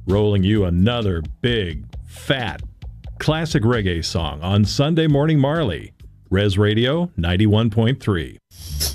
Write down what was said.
rolling you another big, fat, classic reggae song on Sunday Morning Marley. Res Radio 91.3.